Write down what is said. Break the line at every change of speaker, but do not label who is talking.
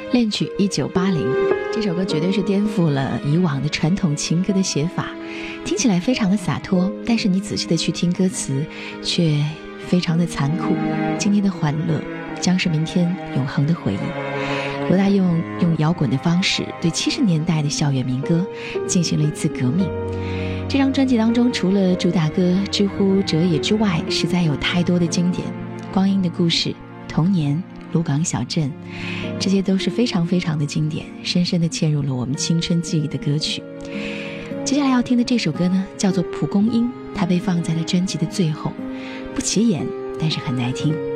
恋曲1980，这首歌绝对是颠覆了以往的传统情歌的写法，听起来非常的洒脱，但是你仔细的去听歌词却非常的残酷。今天的欢乐将是明天永恒的回忆。罗大佑用摇滚的方式对70年代的校园民歌进行了一次革命。这张专辑当中除了主打歌《知乎者也》之外，实在有太多的经典，光阴的故事、童年、鹿港小镇，这些都是非常非常的经典，深深地嵌入了我们青春记忆的歌曲。接下来要听的这首歌呢，叫做《蒲公英》，它被放在了专辑的最后，不起眼，但是很耐听。